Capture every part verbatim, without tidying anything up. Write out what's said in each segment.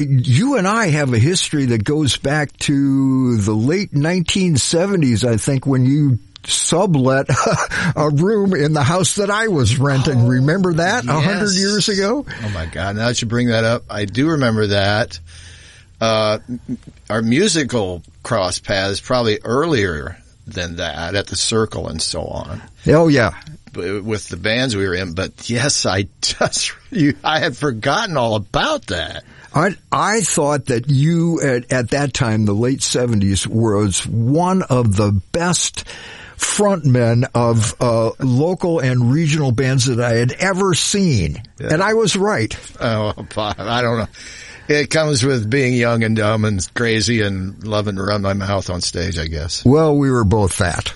You and I have a history that goes back to the late nineteen seventies, I think, when you sublet a room in the house that I was renting. Oh, remember that? A yes. hundred years ago? Oh my God. Now that you bring that up, I do remember that. Uh, our musical cross paths probably earlier than that at the Circle and so on. Oh yeah. With the bands we were in. But yes, I just, you, I had forgotten all about that. I, I thought that you at, at that time, the late seventies, was one of the best frontmen of uh, local and regional bands that I had ever seen. Yeah. And I was right. Oh, I don't know. It comes with being young and dumb and crazy and loving to run my mouth on stage, I guess. Well, we were both that.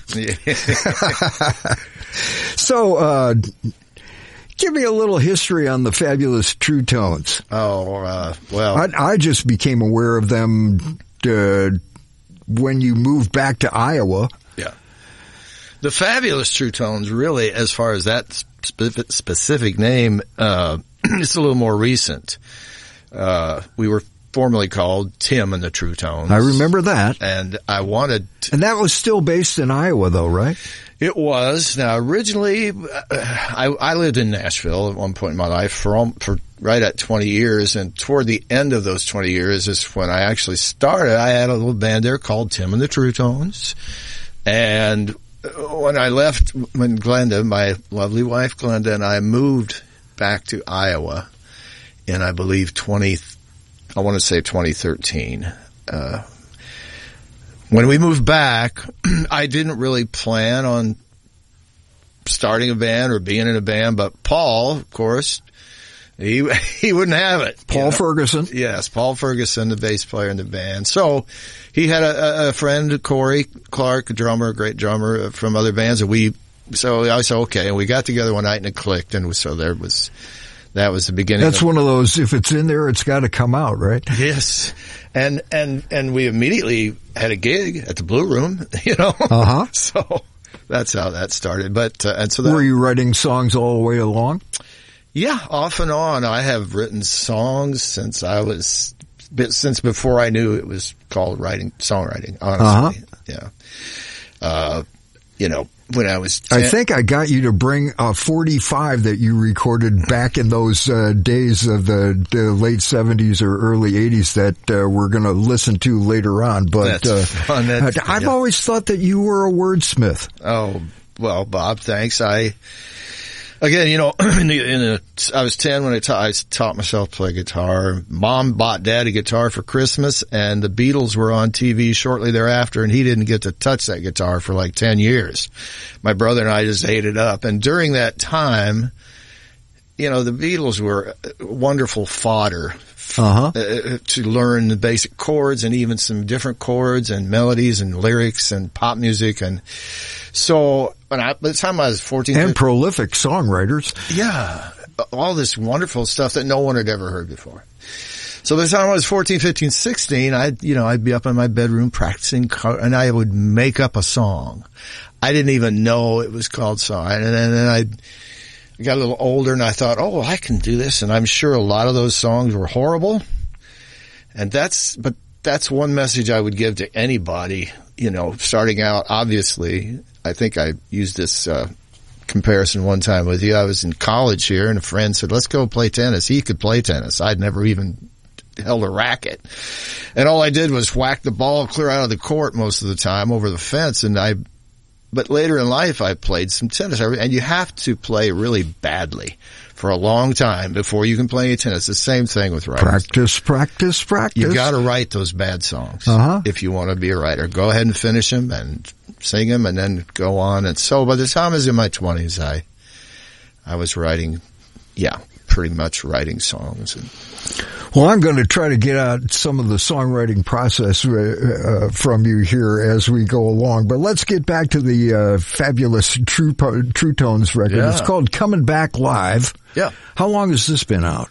So, uh, give me a little history on the Fabulous True Tones. Oh, uh, well. I, I just became aware of them uh, when you moved back to Iowa. Yeah. The Fabulous True Tones, really, as far as that specific, specific name, uh, it's a little more recent. Uh, we were formerly called Tim and the True Tones. I remember that. And I wanted to, and that was still based in Iowa, though, right? It was. Now, originally, uh, I, I lived in Nashville at one point in my life for, for right at twenty years. And toward the end of those twenty years is when I actually started. I had a little band there called Tim and the True Tones. And when I left, when Glenda, my lovely wife Glenda, and I moved back to Iowa in, I believe, twenty, I want to say twenty thirteen. Uh, when we moved back, I didn't really plan on starting a band or being in a band, but Paul, of course, he, he wouldn't have it. Paul you know? Ferguson. Yes, Paul Ferguson, the bass player in the band. So he had a, a friend, Corey Clark, a drummer, a great drummer from other bands, and we, so I said, okay, and we got together one night and it clicked, and so there was, that was the beginning. That's of, one of those, if it's in there, it's got to come out, right? Yes. And, and, and we immediately had a gig at the Blue Room, you know? Uh-huh. So that's how that started. But, uh, and so that. Were you writing songs all the way along? Yeah, off and on. I have written songs since I was, since before I knew it was called writing, songwriting, honestly. Uh-huh. Yeah. Uh, you know, when I was ten, I think I got you to bring a forty-five that you recorded back in those uh, days of the, the late seventies or early eighties that uh, we're going to listen to later on. But That's uh, fun. That's, I've yeah. always thought that you were a wordsmith. Oh, well, Bob, thanks. I, again, you know, in the, in the, I was ten when I, ta- I taught myself to play guitar. Mom bought Dad a guitar for Christmas, and the Beatles were on T V shortly thereafter, and he didn't get to touch that guitar for like ten years. My brother and I just ate it up. And during that time, you know, the Beatles were wonderful fodder uh-huh. uh, to learn the basic chords and even some different chords and melodies and lyrics and pop music. And so when I, by the time I was fourteen, and prolific songwriters. Yeah. All this wonderful stuff that no one had ever heard before. So by the time I was fourteen, fifteen, sixteen, I'd, you know, I'd be up in my bedroom practicing and I would make up a song. I didn't even know it was called song. And then, then I got a little older and I thought, oh, I can do this. And I'm sure a lot of those songs were horrible. And that's, but that's one message I would give to anybody, you know, starting out. Obviously, I think I used this, uh, comparison one time with you. I was in college here and a friend said, let's go play tennis. He could play tennis. I'd never even held a racket. And all I did was whack the ball clear out of the court most of the time over the fence. And I, but later in life, I played some tennis. And you have to play really badly for a long time before you can play any tennis. The same thing with writing. Practice, practice, practice. You got to write those bad songs uh-huh. if you want to be a writer. Go ahead and finish them and sing them and then go on. And so by the time I was in my twenties, I, I was writing, yeah, pretty much writing songs. And, well, I'm going to try to get out some of the songwriting process uh, from you here as we go along. But let's get back to the uh, Fabulous True, True Tones record. Yeah. It's called Coming Back Live. Yeah. How long has this been out?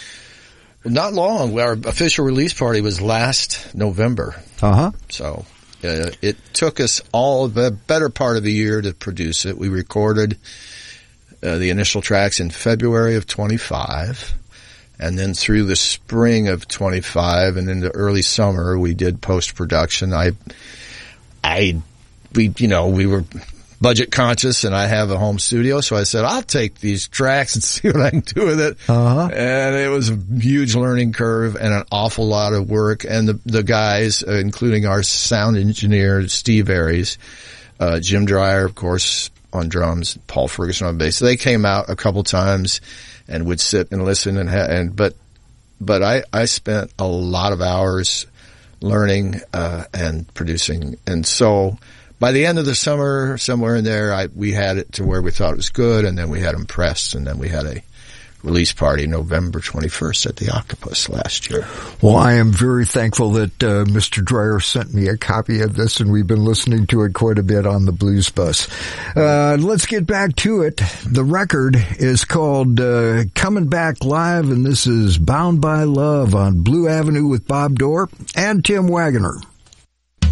Not long. Our official release party was last November. Uh-huh. So uh, it took us all the better part of the year to produce it. We recorded uh, the initial tracks in February of twenty-five. And then through the spring of twenty-five and into early summer, we did post-production. I, I, we, you know, we were budget conscious, and I have a home studio, so I said, I'll take these tracks and see what I can do with it. Uh-huh. And it was a huge learning curve and an awful lot of work. And the, the guys, uh, including our sound engineer, Steve Aries, uh, Jim Dreyer, of course, on drums, Paul Ferguson on bass. They came out a couple times and would sit and listen and, ha- and, but, but I, I spent a lot of hours learning, uh, and producing. And so, by the end of the summer, somewhere in there, I, we had it to where we thought it was good, and then we had them pressed, and then we had a release party November twenty-first at the Octopus last year. Well, I am very thankful that uh, Mister Dreyer sent me a copy of this, and we've been listening to it quite a bit on the Blues Bus. Uh, let's get back to it. The record is called uh, Coming Back Live, and this is Bound by Love on Blue Avenue with Bob Dorr and Tim Wagoner.